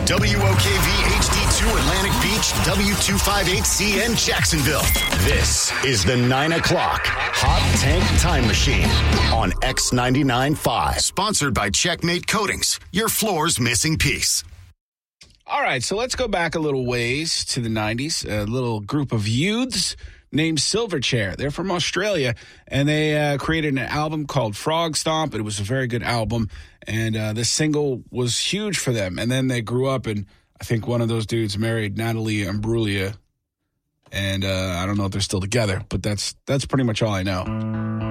WOKV HD2 Atlantic Beach, W258CN Jacksonville. This is the 9 o'clock Hot Tank Time Machine on X99.5. Sponsored by Checkmate Coatings, your floor's missing piece. All right, so let's go back a little ways to the 90s. A little group of youths named Silverchair. They're from Australia, and they created an album called Frog Stomp. It was a very good album, and this single was huge for them. And then they grew up, and I think one of those dudes married Natalie Imbruglia, and I don't know if they're still together, but that's pretty much all I know.